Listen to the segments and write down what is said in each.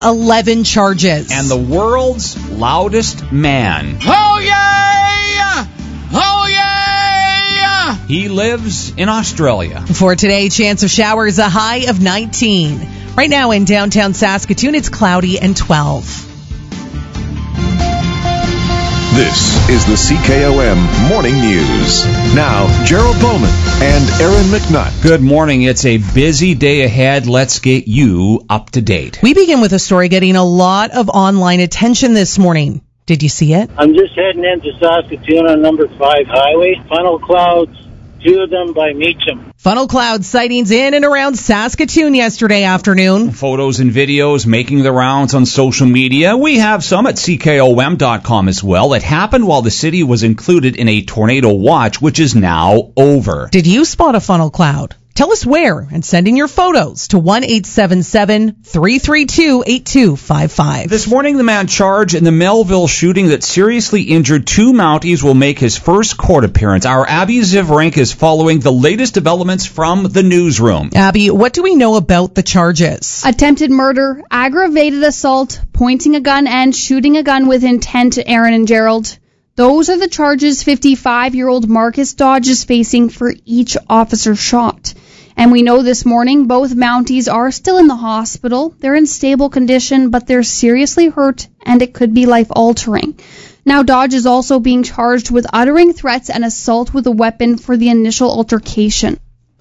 11 charges. And the world's loudest man. Oh, yeah! Oh, yeah! He lives in Australia. For today, chance of showers, a high of 19. Right now in downtown Saskatoon, it's cloudy and 12. This is the CKOM Morning News. Now, Gerald Bowman and Aaron McNutt. Good morning. It's a busy day ahead. Let's get you up to date. We begin with a story getting a lot of online attention this morning. Did you see it? I'm just heading into Saskatoon on number 5 highway. Funnel clouds, 2 of them by Meacham. Funnel cloud sightings in and around Saskatoon yesterday afternoon. Photos and videos making the rounds on social media. We have some at CKOM.com as well. It happened while the city was included in a tornado watch, which is now over. Did you spot a funnel cloud? Tell us where and send in your photos to 1-877-332-8255. This morning, the man charged in the Melville shooting that seriously injured 2 Mounties will make his first court appearance. Our Abby Zivrank is following the latest developments from the newsroom. Abby, what do we know about the charges? Attempted murder, aggravated assault, pointing a gun, and shooting a gun with intent, Aaron and Gerald. Those are the charges 55-year-old Marcus Dodge is facing for each officer shot. And we know this morning both Mounties are still in the hospital. They're in stable condition, but they're seriously hurt, and it could be life-altering. Now, Dodge is also being charged with uttering threats and assault with a weapon for the initial altercation.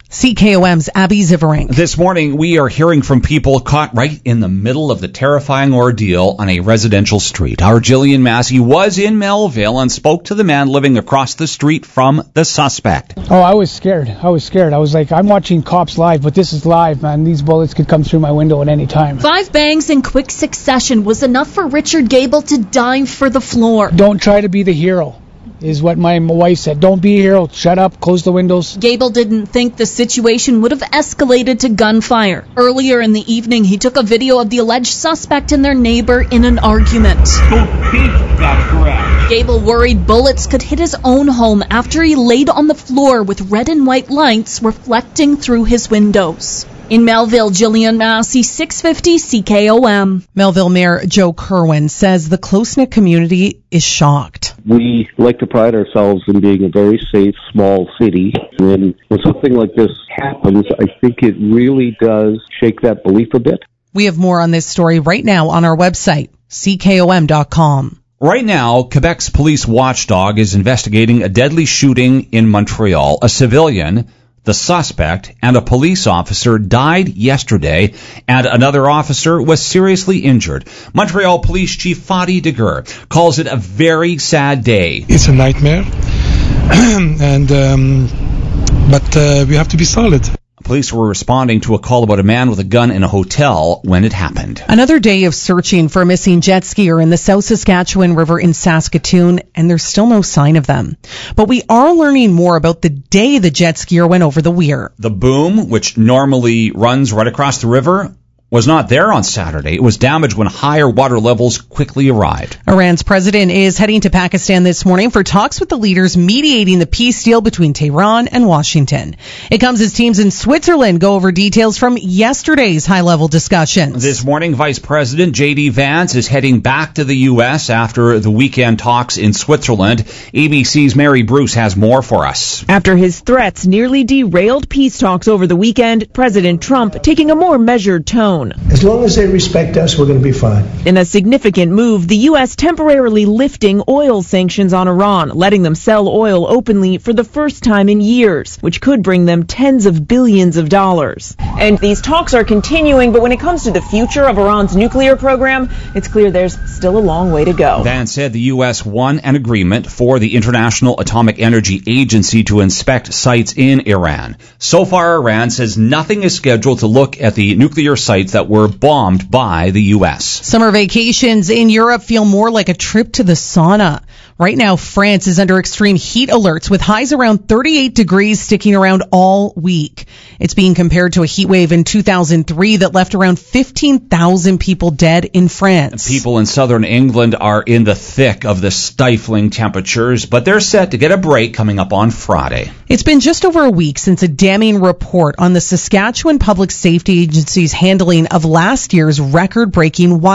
CKOM's Abby Zivrank. This morning, we are hearing from people caught right in the middle of the terrifying ordeal on a residential street. Our Jillian Massey was in Melville and spoke to the man living across the street from the suspect. Oh, I was scared. I was like, I'm watching Cops live, but this is live, man. These bullets could come through my window at any time. 5 bangs in quick succession was enough for Richard Gable to dive for the floor. Don't try to be the hero, is what my wife said. Don't be a hero. Shut up. Close the windows. Gable didn't think the situation would have escalated to gunfire. Earlier in the evening, he took a video of the alleged suspect and their neighbor in an argument. Don't think that's correct. Gable worried bullets could hit his own home after he laid on the floor with red and white lights reflecting through his windows. In Melville, Jillian Massey, 650 CKOM. Melville Mayor Joe Kerwin says the close-knit community is shocked. We like to pride ourselves in being a very safe, small city. And when something like this happens, I think it really does shake that belief a bit. We have more on this story right now on our website, CKOM.com. Right now, Quebec's police watchdog is investigating a deadly shooting in Montreal. A civilian, the suspect, and a police officer died yesterday, and another officer was seriously injured. Montreal Police Chief Fadi Deguer calls it a very sad day. It's a nightmare, but we have to be solid. Police were responding to a call about a man with a gun in a hotel when it happened. Another day of searching for a missing jet skier in the South Saskatchewan River in Saskatoon, and there's still no sign of them. But we are learning more about the day the jet skier went over the weir. The boom, which normally runs right across the river, was not there on Saturday. It was damaged when higher water levels quickly arrived. Iran's president is heading to Pakistan this morning for talks with the leaders mediating the peace deal between Tehran and Washington. It comes as teams in Switzerland go over details from yesterday's high-level discussions. This morning, Vice President J.D. Vance is heading back to the U.S. after the weekend talks in Switzerland. ABC's Mary Bruce has more for us. After his threats nearly derailed peace talks over the weekend, President Trump taking a more measured tone. As long as they respect us, we're going to be fine. In a significant move, the U.S. temporarily lifting oil sanctions on Iran, letting them sell oil openly for the first time in years, which could bring them tens of billions of dollars. And these talks are continuing, but when it comes to the future of Iran's nuclear program, it's clear there's still a long way to go. Vance said the U.S. won an agreement for the International Atomic Energy Agency to inspect sites in Iran. So far, Iran says nothing is scheduled to look at the nuclear sites that were bombed by the U.S. Summer vacations in Europe feel more like a trip to the sauna. Right now, France is under extreme heat alerts with highs around 38 degrees sticking around all week. It's being compared to a heat wave in 2003 that left around 15,000 people dead in France. People in southern England are in the thick of the stifling temperatures, but they're set to get a break coming up on Friday. It's been just over a week since a damning report on the Saskatchewan Public Safety Agency's handling of last year's record-breaking